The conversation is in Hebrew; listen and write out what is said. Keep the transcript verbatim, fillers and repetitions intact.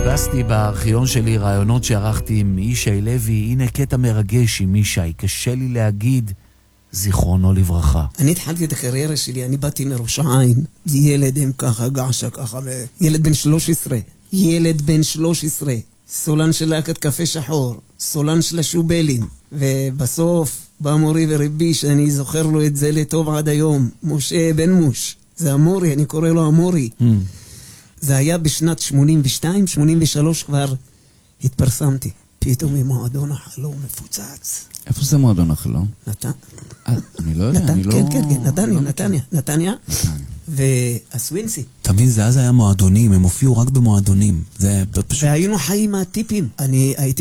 חיפשתי בארכיון שלי רעיונות שערכתי עם ישי לוי. הנה קטע מרגש עם ישי, קשה לי להגיד זיכרונו לברכה. אני התחלתי את הקריירה שלי, אני באתי מראש העין, ילד עם ככה, געשה ככה, ילד בן שלוש עשרה, ילד בן שלוש עשרה, סולן של להקת קפה שחור, סולן של השובלים, ובסוף בא מורי ורבי שאני זוכר לו את זה לטוב עד היום, משה בן מוש, זה המורי, אני קורא לו המורי. Mm. זה היה בשנת שמונים ושתיים, שמונים ושלוש כבר התפרסמתי. פתאום ממועדון החלום מפוצץ. איפה זה מועדון החלום? נתן. אני לא יודע, אני לא... כן, כן, כן, נתניה, נתניה, נתניה. והסווינסי. תמיד זה אז היה מועדונים, הם הופיעו רק במועדונים. והיינו חיים מהטיפים. אני הייתי